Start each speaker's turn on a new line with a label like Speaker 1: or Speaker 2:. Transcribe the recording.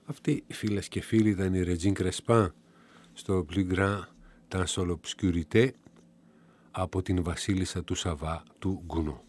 Speaker 1: Αυτή, φίλες και φίλοι, ήταν η Regine Crespin στο Plus Grand dans l'Obscurité από την Βασίλισσα του Σαββά του Γκουνό.